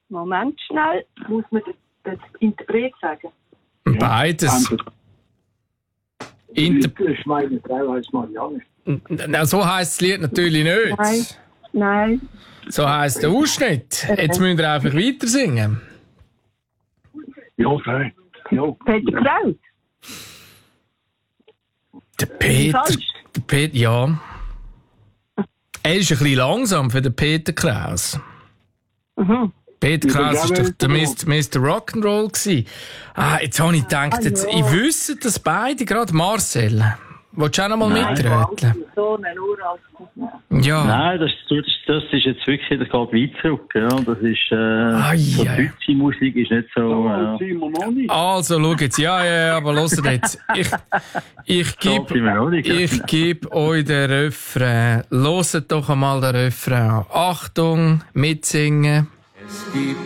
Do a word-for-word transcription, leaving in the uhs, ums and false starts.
Moment schnell. Muss man den Interpret sagen? Beides. Inter- Ich meine Frau heißt Marianne. Na, so heisst das Lied natürlich nicht. Nein. Nein. So heisst der Ausschnitt. Jetzt müsst ihr einfach weiter singen. Ja, okay. Ja. Peter Kraut. Der Peter. Der Peter, ja. Er ist ein bisschen langsam für den Peter Kraus. Mhm. Peter Kraus war doch der Mister Rock'n'Roll gewesen. Ah, jetzt habe ich gedacht, jetzt, Ah, ja. ich wüsste das beide, gerade Marcel. Willst du auch noch mal mitröteln? So eine Uralt. Ja. Nein, das, das, das ist jetzt wirklich, das geht weit zurück. Ja. Das ist, äh, Ai, so ai. deutsche Musik ist nicht so, Ja. äh, sind wir noch nicht. Also, schau jetzt. Ja, ja, ja, aber hört jetzt. Ich, ich so sind wir gebe, noch nicht. ich gebe euch den Refrain. Hört doch einmal den Refrain an. Achtung, mitsingen. Es gibt